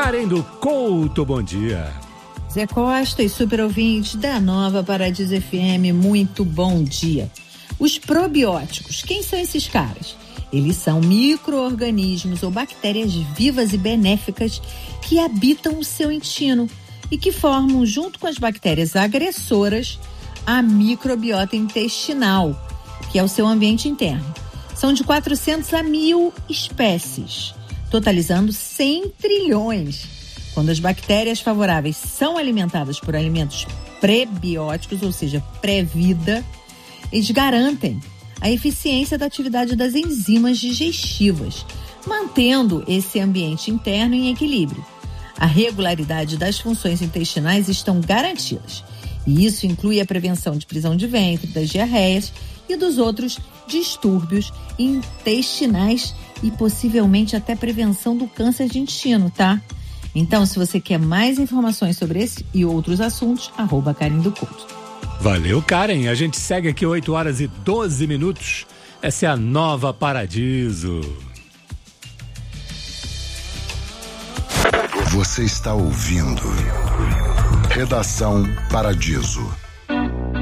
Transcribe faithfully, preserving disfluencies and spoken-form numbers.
Karen do Couto, bom dia. Zé Costa e super ouvintes da Nova Paradiso F M, muito bom dia. Os probióticos, quem são esses caras? Eles são micro-organismos ou bactérias vivas e benéficas que habitam o seu intestino e que formam, junto com as bactérias agressoras, a microbiota intestinal, que é o seu ambiente interno. São de quatrocentas a mil espécies, totalizando cem trilhões. Quando as bactérias favoráveis são alimentadas por alimentos prebióticos, ou seja, pré-vida, eles garantem a eficiência da atividade das enzimas digestivas, mantendo esse ambiente interno em equilíbrio. A regularidade das funções intestinais estão garantidas, e isso inclui a prevenção de prisão de ventre, das diarreias e dos outros distúrbios intestinais e possivelmente até prevenção do câncer de intestino, tá? Então, se você quer mais informações sobre esse e outros assuntos, arroba Karen do Couto. Valeu, Karen. A gente segue aqui oito horas e doze minutos. Essa é a Nova Paradiso. Você está ouvindo Redação Paradiso.